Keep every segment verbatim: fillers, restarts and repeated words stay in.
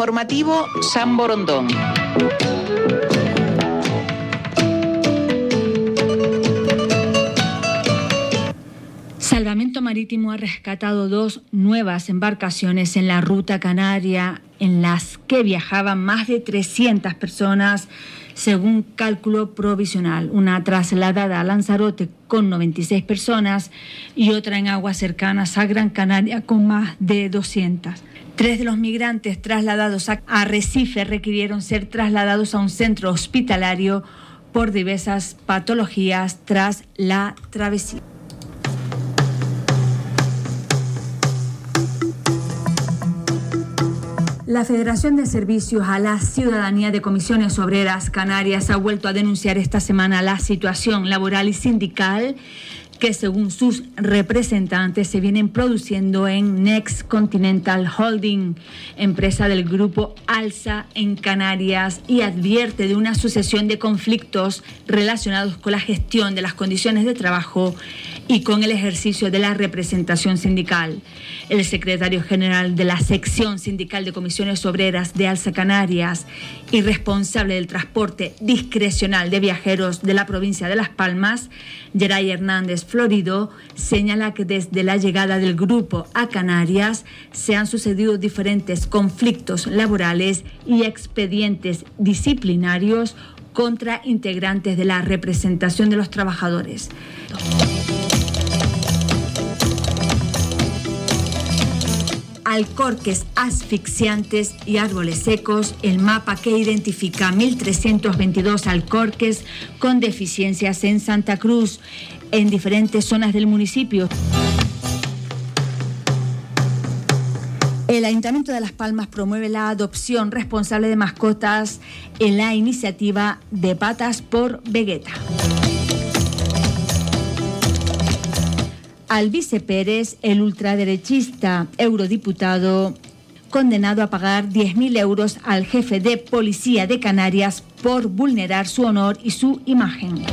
Informativo San Borondón. Salvamento Marítimo ha rescatado dos nuevas embarcaciones en la ruta canaria en las que viajaban más de trescientas personas, según cálculo provisional. Una trasladada a Lanzarote con noventa y seis personas y otra en aguas cercanas a Gran Canaria con más de doscientas. Tres de los migrantes trasladados a Arrecife requirieron ser trasladados a un centro hospitalario por diversas patologías tras la travesía. La Federación de Servicios a la Ciudadanía de Comisiones Obreras Canarias ha vuelto a denunciar esta semana la situación laboral y sindical que, según sus representantes, se vienen produciendo en Next Continental Holding, empresa del grupo Alsa en Canarias, y advierte de una sucesión de conflictos relacionados con la gestión de las condiciones de trabajo y con el ejercicio de la representación sindical. El secretario general de la sección sindical de comisiones obreras de Alsa Canarias y responsable del transporte discrecional de viajeros de la provincia de Las Palmas, Geray Hernández Florido, señala que desde la llegada del grupo a Canarias se han sucedido diferentes conflictos laborales y expedientes disciplinarios contra integrantes de la representación de los trabajadores. Alcorques asfixiantes y árboles secos, el mapa que identifica mil trescientos veintidós alcorques con deficiencias en Santa Cruz, en diferentes zonas del municipio. El Ayuntamiento de Las Palmas promueve la adopción responsable de mascotas en la iniciativa de Patas por Vegeta. Alvise Pérez, el ultraderechista eurodiputado, condenado a pagar diez mil euros al jefe de policía de Canarias por vulnerar su honor y su imagen.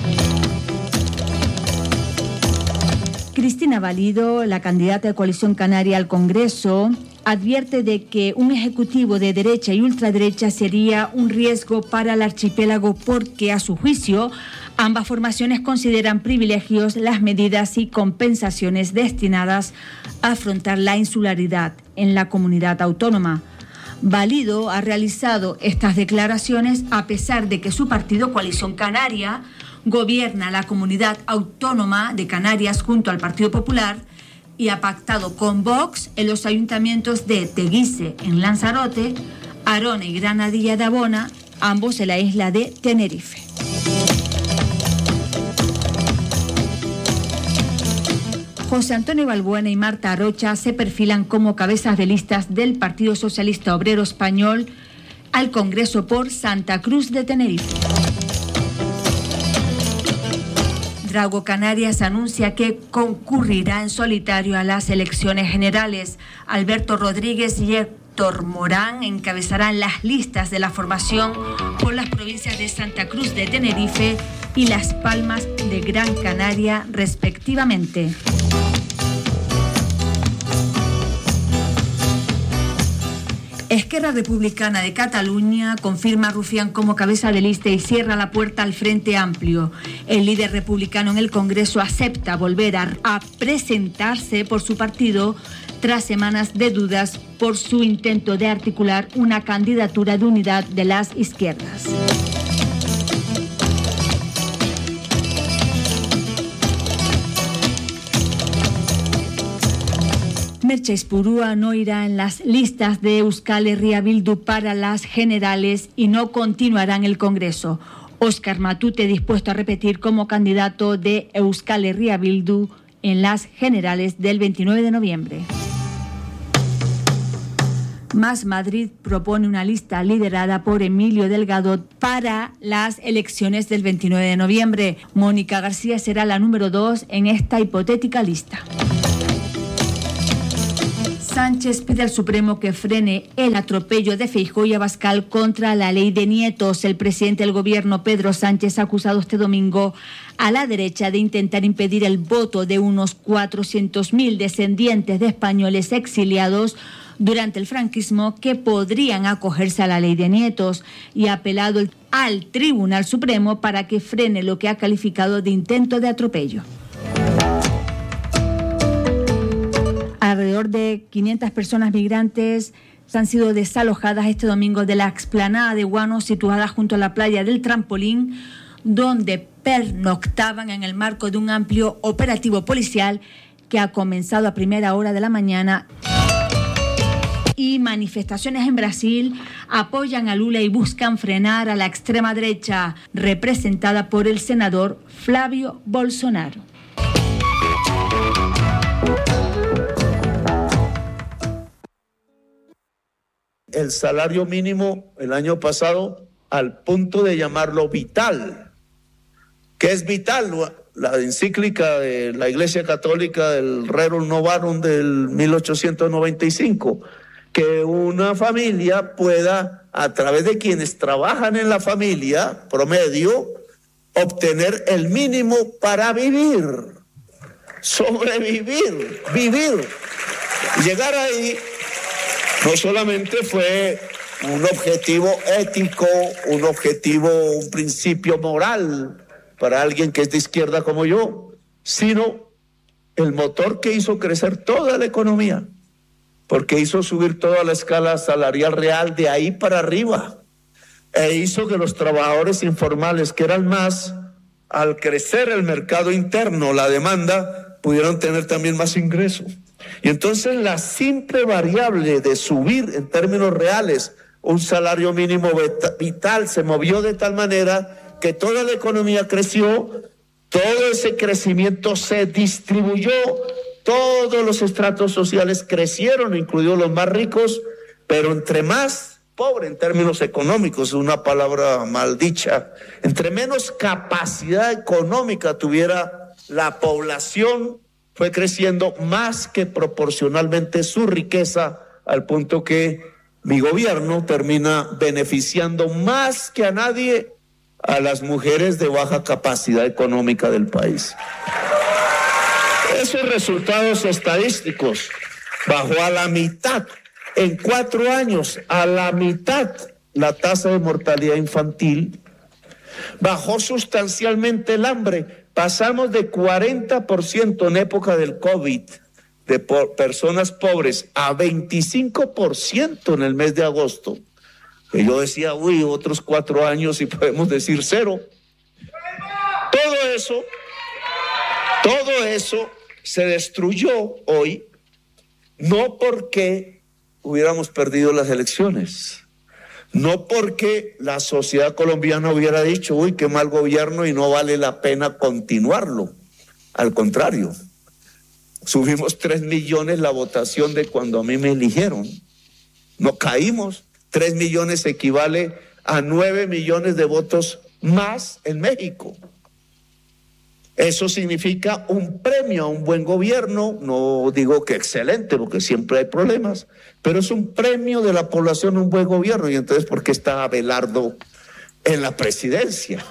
Cristina Valido, la candidata de Coalición Canaria al Congreso, advierte de que un ejecutivo de derecha y ultraderecha sería un riesgo para el archipiélago porque, a su juicio, ambas formaciones consideran privilegios las medidas y compensaciones destinadas a afrontar la insularidad en la comunidad autónoma. Valido ha realizado estas declaraciones a pesar de que su partido Coalición Canaria gobierna la comunidad autónoma de Canarias junto al Partido Popular y ha pactado con Vox en los ayuntamientos de Teguise en Lanzarote, Arona y Granadilla de Abona, ambos en la isla de Tenerife. José Antonio Balbuena y Marta Rocha se perfilan como cabezas de listas del Partido Socialista Obrero Español al Congreso por Santa Cruz de Tenerife. Drago Canarias anuncia que concurrirá en solitario a las elecciones generales. Alberto Rodríguez y Héctor Morán encabezarán las listas de la formación por las provincias de Santa Cruz de Tenerife y Las Palmas de Gran Canaria, respectivamente. Esquerra Republicana de Cataluña confirma a Rufián como cabeza de lista y cierra la puerta al Frente Amplio. El líder republicano en el Congreso acepta volver a, a presentarse por su partido tras semanas de dudas por su intento de articular una candidatura de unidad de las izquierdas. Merche Espurúa no irá en las listas de Euskal Herria Bildu para las generales y no continuará en el Congreso. Óscar Matute dispuesto a repetir como candidato de Euskal Herria Bildu en las generales del veintinueve de noviembre. Más Madrid propone una lista liderada por Emilio Delgado para las elecciones del veintinueve de noviembre. Mónica García será la número dos en esta hipotética lista. Sánchez pide al Supremo que frene el atropello de Feijóo y Abascal contra la ley de nietos. El presidente del gobierno, Pedro Sánchez, ha acusado este domingo a la derecha de intentar impedir el voto de unos cuatrocientos mil descendientes de españoles exiliados durante el franquismo que podrían acogerse a la ley de nietos y ha apelado al Tribunal Supremo para que frene lo que ha calificado de intento de atropello. Alrededor de quinientas personas migrantes han sido desalojadas este domingo de la explanada de Guano, situada junto a la playa del Trampolín, donde pernoctaban en el marco de un amplio operativo policial que ha comenzado a primera hora de la mañana. Y manifestaciones en Brasil apoyan a Lula y buscan frenar a la extrema derecha, representada por el senador Flávio Bolsonaro. El salario mínimo el año pasado al punto de llamarlo vital. ¿Qué es vital? La encíclica de la Iglesia Católica del Rerum Novarum del mil ochocientos noventa y cinco, que una familia pueda, a través de quienes trabajan en la familia, promedio, obtener el mínimo para vivir, sobrevivir, vivir. Llegar ahí no solamente fue un objetivo ético, un objetivo, un principio moral para alguien que es de izquierda como yo, sino el motor que hizo crecer toda la economía, porque hizo subir toda la escala salarial real de ahí para arriba, e hizo que los trabajadores informales, que eran más, al crecer el mercado interno, la demanda, pudieron tener también más ingresos. Y entonces la simple variable de subir en términos reales un salario mínimo vital se movió de tal manera que toda la economía creció, todo ese crecimiento se distribuyó, todos los estratos sociales crecieron, incluidos los más ricos, pero entre más pobre en términos económicos, una palabra mal dicha, entre menos capacidad económica tuviera la población, fue creciendo más que proporcionalmente su riqueza, al punto que mi gobierno termina beneficiando más que a nadie a las mujeres de baja capacidad económica del país. Esos resultados estadísticos bajó a la mitad, en cuatro años, a la mitad la tasa de mortalidad infantil, bajó sustancialmente el hambre. Pasamos de cuarenta por ciento en época del COVID de por personas pobres a veinticinco por ciento en el mes de agosto. Que yo decía, uy, otros cuatro años y podemos decir cero. Todo eso, todo eso se destruyó hoy, no porque hubiéramos perdido las elecciones, no porque la sociedad colombiana hubiera dicho, uy, qué mal gobierno y no vale la pena continuarlo. Al contrario, subimos tres millones la votación de cuando a mí me eligieron. No caímos. Tres millones equivale a nueve millones de votos más en México. Eso significa un premio a un buen gobierno, no digo que excelente, porque siempre hay problemas, pero es un premio de la población a un buen gobierno. Y entonces, ¿por qué está Abelardo en la presidencia?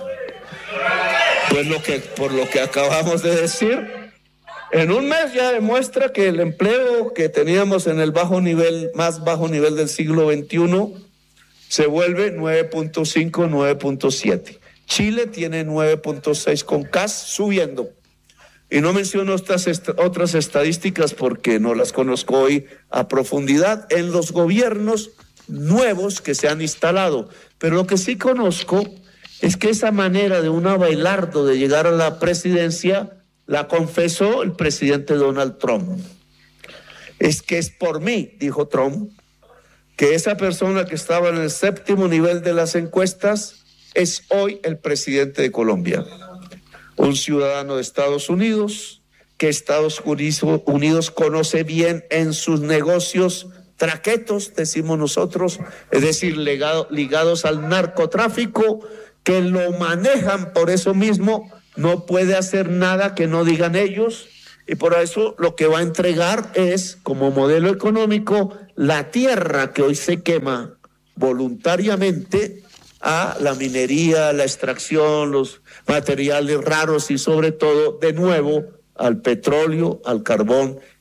Pues lo que, por lo que acabamos de decir, en un mes ya demuestra que el empleo que teníamos en el bajo nivel, más bajo nivel del siglo veintiuno, se vuelve nueve punto cinco, nueve punto siete. Chile tiene nueve punto seis con C A S subiendo. Y no menciono estas est- otras estadísticas porque no las conozco hoy a profundidad en los gobiernos nuevos que se han instalado. Pero lo que sí conozco es que esa manera de un Abelardo de llegar a la presidencia la confesó el presidente Donald Trump. Es que es por mí, dijo Trump, que esa persona que estaba en el séptimo nivel de las encuestas es hoy el presidente de Colombia. Un ciudadano de Estados Unidos, que Estados Unidos conoce bien en sus negocios traquetos, decimos nosotros, es decir, legado, ligados al narcotráfico, que lo manejan por eso mismo, no puede hacer nada que no digan ellos, y por eso lo que va a entregar es, como modelo económico, la tierra que hoy se quema voluntariamente a la minería, la extracción, los materiales raros y sobre todo, de nuevo, al petróleo, al carbón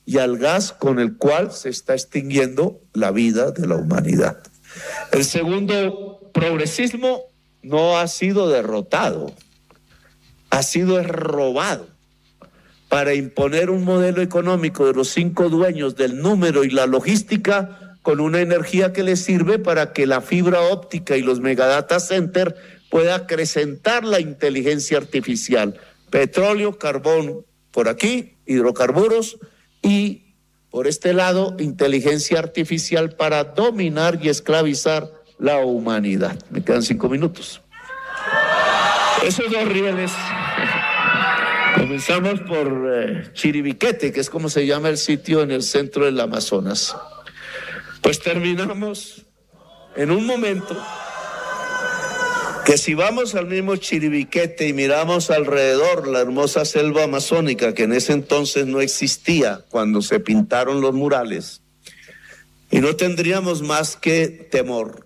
y al gas con el cual se está extinguiendo la vida de la humanidad. El segundo, progresismo no ha sido derrotado, ha sido robado para imponer un modelo económico de los cinco dueños del número y la logística con una energía que les sirve para que la fibra óptica y los megadata center pueda acrecentar la inteligencia artificial. Petróleo, carbón por aquí, hidrocarburos y por este lado inteligencia artificial para dominar y esclavizar la humanidad. Me quedan cinco minutos. Esos dos rieles. Comenzamos por eh, Chiribiquete, que es como se llama el sitio en el centro del Amazonas. Pues terminamos en un momento que si vamos al mismo Chiribiquete y miramos alrededor la hermosa selva amazónica, que en ese entonces no existía cuando se pintaron los murales, y no tendríamos más que temor.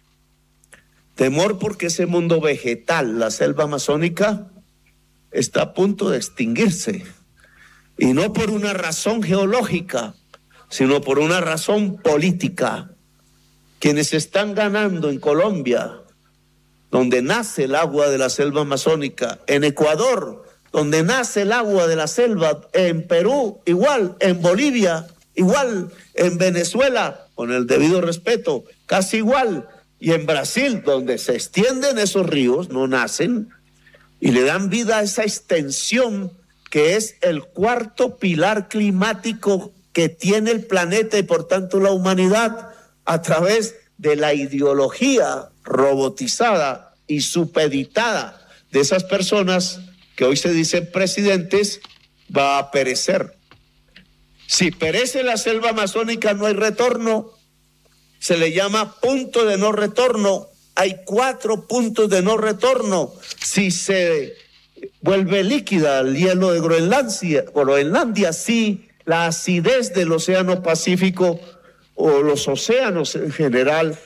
Temor porque ese mundo vegetal, la selva amazónica, está a punto de extinguirse, y no por una razón geológica, sino por una razón política. Quienes están ganando en Colombia, donde nace el agua de la selva amazónica, en Ecuador, donde nace el agua de la selva, en Perú, igual, en Bolivia, igual, en Venezuela, con el debido respeto, casi igual, y en Brasil, donde se extienden esos ríos, no nacen, y le dan vida a esa extensión que es el cuarto pilar climático que tiene el planeta y por tanto la humanidad, a través de la ideología robotizada y supeditada de esas personas que hoy se dicen presidentes, va a perecer. Si perece la selva amazónica no hay retorno, se le llama punto de no retorno. Hay cuatro puntos de no retorno. Si se vuelve líquida el hielo de Groenlandia, Groenlandia, si la acidez del océano Pacífico o los océanos en general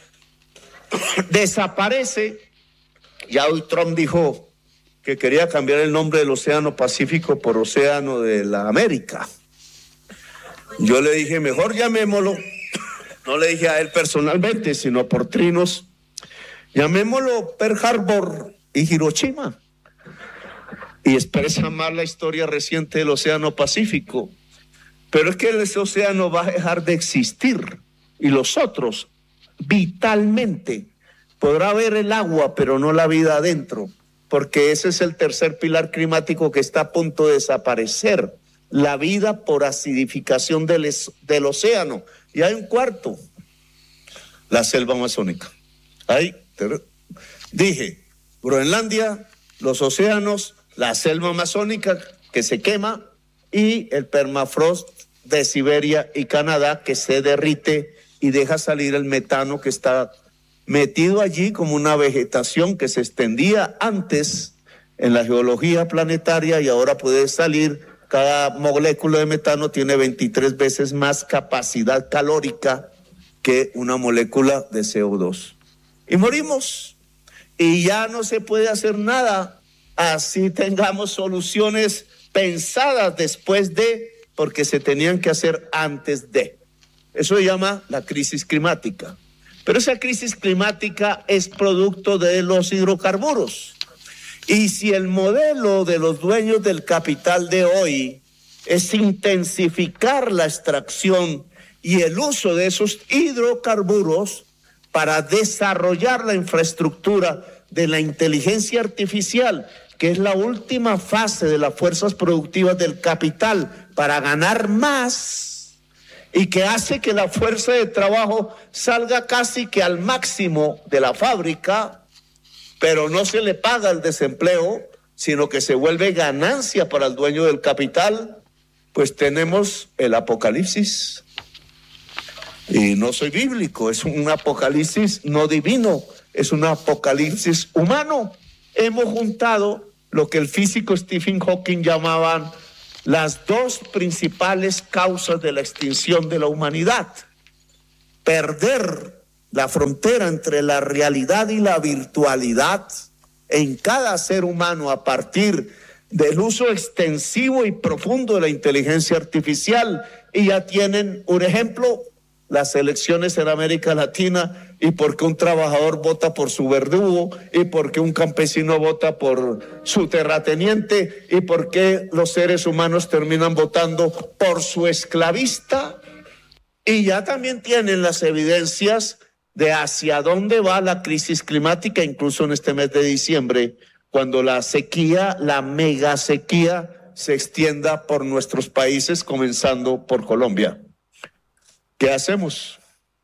desaparece. Ya hoy Trump dijo que quería cambiar el nombre del océano Pacífico por océano de la América. Yo le dije, mejor llamémoslo, no le dije a él personalmente, sino por trinos, llamémoslo Pearl Harbor y Hiroshima, y expresa más la historia reciente del océano Pacífico. Pero es que ese océano va a dejar de existir, y los otros, vitalmente, podrá haber el agua, pero no la vida adentro, porque ese es el tercer pilar climático que está a punto de desaparecer, la vida por acidificación del, del océano. Y hay un cuarto, la selva amazónica. Ahí, dije, Groenlandia, los océanos, la selva amazónica que se quema y el permafrost de Siberia y Canadá que se derrite y deja salir el metano que está metido allí como una vegetación que se extendía antes en la geología planetaria y ahora puede salir. Cada molécula de metano tiene veintitrés veces más capacidad calórica que una molécula de C O dos. Y morimos. Y ya no se puede hacer nada. Así tengamos soluciones pensadas después de, porque se tenían que hacer antes de. Eso se llama la crisis climática. Pero esa crisis climática es producto de los hidrocarburos. Y si el modelo de los dueños del capital de hoy es intensificar la extracción y el uso de esos hidrocarburos para desarrollar la infraestructura de la inteligencia artificial, que es la última fase de las fuerzas productivas del capital para ganar más y que hace que la fuerza de trabajo salga casi que al máximo de la fábrica, pero no se le paga el desempleo, sino que se vuelve ganancia para el dueño del capital, pues tenemos el apocalipsis. Y no soy bíblico, es un apocalipsis no divino, es un apocalipsis humano. Hemos juntado lo que el físico Stephen Hawking llamaban las dos principales causas de la extinción de la humanidad: perder la frontera entre la realidad y la virtualidad en cada ser humano a partir del uso extensivo y profundo de la inteligencia artificial, y ya tienen un ejemplo, las elecciones en América Latina, y por qué un trabajador vota por su verdugo, y por qué un campesino vota por su terrateniente, y por qué los seres humanos terminan votando por su esclavista. Y ya también tienen las evidencias de hacia dónde va la crisis climática, incluso en este mes de diciembre, cuando la sequía, la mega sequía, se extienda por nuestros países, comenzando por Colombia. ¿Qué hacemos?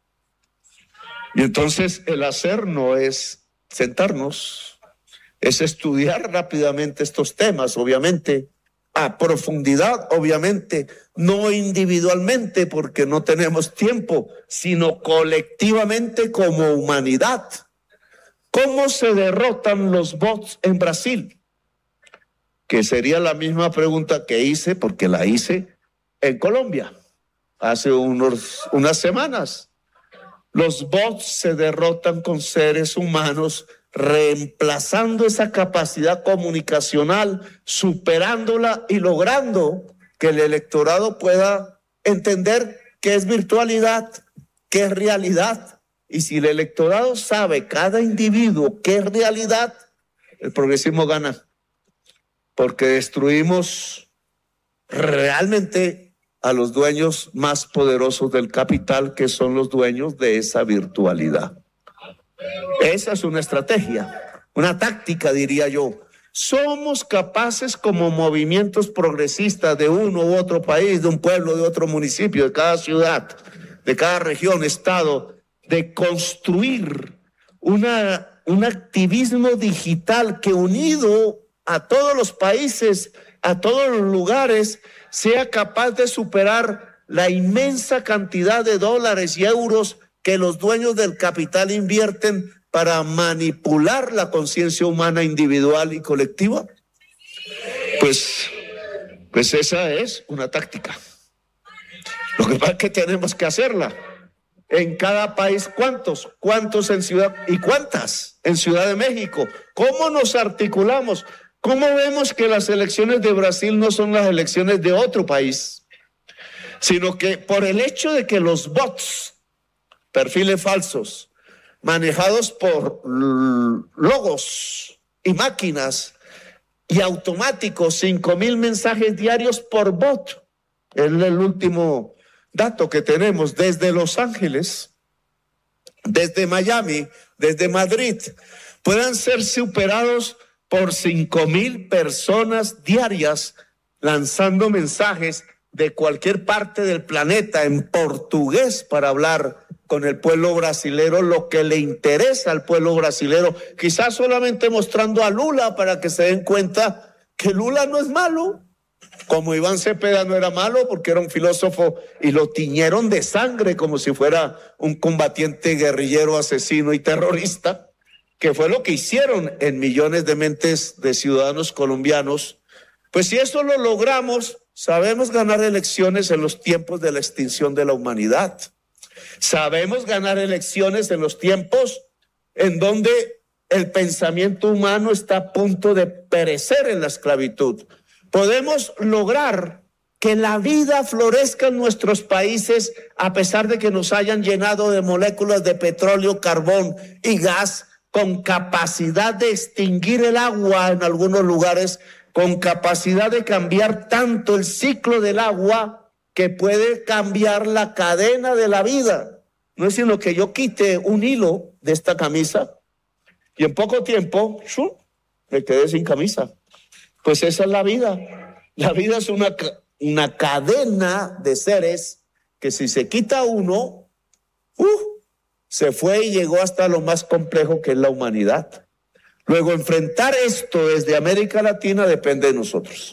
Y entonces el hacer no es sentarnos, es estudiar rápidamente estos temas, obviamente, a profundidad, obviamente, no individualmente porque no tenemos tiempo, sino colectivamente como humanidad. ¿Cómo se derrotan los bots en Brasil? Que sería la misma pregunta que hice, porque la hice en Colombia hace unos, unas semanas. Los bots se derrotan con seres humanos, reemplazando esa capacidad comunicacional, superándola y logrando que el electorado pueda entender qué es virtualidad, qué es realidad. Y si el electorado sabe, cada individuo, qué es realidad, el progresismo gana. Porque destruimos realmente a los dueños más poderosos del capital, que son los dueños de esa virtualidad. Esa es una estrategia, una táctica, diría yo. Somos capaces como movimientos progresistas de uno u otro país, de un pueblo, de otro municipio, de cada ciudad, de cada región, estado, de construir una, un activismo digital que, unido a todos los países, a todos los lugares, sea capaz de superar la inmensa cantidad de dólares y euros que los dueños del capital invierten para manipular la conciencia humana individual y colectiva. Pues, pues esa es una táctica. Lo que pasa es que tenemos que hacerla. En cada país, ¿cuántos? ¿Cuántos en Ciudad? ¿Y cuántas en Ciudad de México? ¿Cómo nos articulamos? ¿Cómo vemos que las elecciones de Brasil no son las elecciones de otro país? Sino que por el hecho de que los bots, perfiles falsos, manejados por logos y máquinas y automáticos, cinco mil mensajes diarios por bot, es el último dato que tenemos desde Los Ángeles, desde Miami, desde Madrid, puedan ser superados por cinco mil personas diarias lanzando mensajes de cualquier parte del planeta en portugués para hablar con el pueblo brasilero lo que le interesa al pueblo brasilero, quizás solamente mostrando a Lula para que se den cuenta que Lula no es malo, como Iván Cepeda no era malo porque era un filósofo y lo tiñeron de sangre como si fuera un combatiente guerrillero, asesino y terrorista, que fue lo que hicieron en millones de mentes de ciudadanos colombianos. Pues si eso lo logramos, sabemos ganar elecciones en los tiempos de la extinción de la humanidad. Sabemos ganar elecciones en los tiempos en donde el pensamiento humano está a punto de perecer en la esclavitud. Podemos lograr que la vida florezca en nuestros países a pesar de que nos hayan llenado de moléculas de petróleo, carbón y gas, con capacidad de extinguir el agua en algunos lugares, con capacidad de cambiar tanto el ciclo del agua que puede cambiar la cadena de la vida. No es sino que yo quite un hilo de esta camisa y en poco tiempo ¡shum!, me quedé sin camisa. Pues esa es la vida. La vida es una, una cadena de seres que si se quita uno, uh, se fue y llegó hasta lo más complejo que es la humanidad. Luego, enfrentar esto desde América Latina depende de nosotros.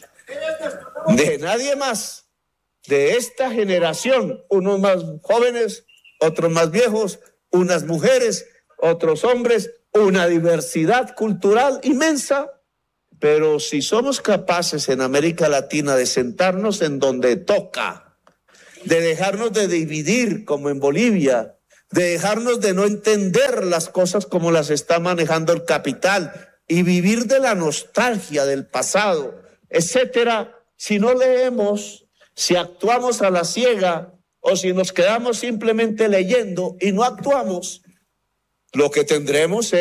De nadie más. De esta generación, unos más jóvenes, otros más viejos, unas mujeres, otros hombres, una diversidad cultural inmensa. Pero si somos capaces en América Latina de sentarnos en donde toca, de dejarnos de dividir como en Bolivia, de dejarnos de no entender las cosas como las está manejando el capital y vivir de la nostalgia del pasado, etcétera. Si no leemos, si actuamos a la ciega o si nos quedamos simplemente leyendo y no actuamos, lo que tendremos es